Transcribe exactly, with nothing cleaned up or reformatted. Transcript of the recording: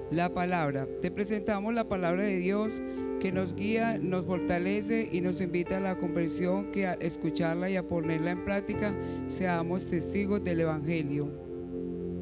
La palabra. Te presentamos la palabra de Dios que nos guía, nos fortalece y nos invita a la conversión, que al escucharla y a ponerla en práctica seamos testigos del Evangelio.